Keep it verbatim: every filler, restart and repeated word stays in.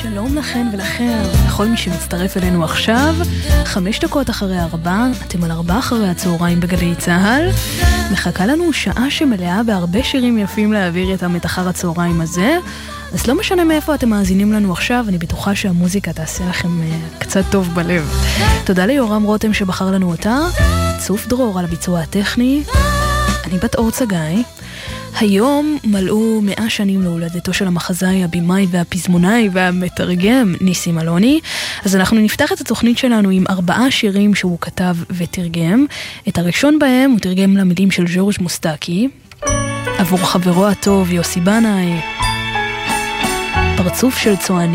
שלום לכן ולכם, לכל מי שמצטרף אלינו עכשיו, חמש דקות אחרי ארבע, אתם על ארבע אחרי הצהריים בגלי צהל. מחכה לנו שעה שמלאה בהרבה שירים יפים להעביר את המתחר הצהריים הזה, אז לא משנה מאיפה אתם מאזינים לנו עכשיו, אני בטוחה שהמוזיקה תעשה לכם uh, קצת טוב בלב. תודה ליורם רותם שבחר לנו אותה, צוף דרור על הביצוע הטכני, אני בת אור צגאי. היום מלאו מאה שנים להולדתו של המחזאי, הבימאי והפזמונאי והמתרגם ניסים אלוני. אז אנחנו נפתח את התוכנית שלנו עם ארבעה שירים שהוא כתב ותרגם. את הראשון בהם הוא תרגם למילים של ז'ורג' מוסטקי, עבור חברו הטוב יוסי בנאי, פרצוף של צועני.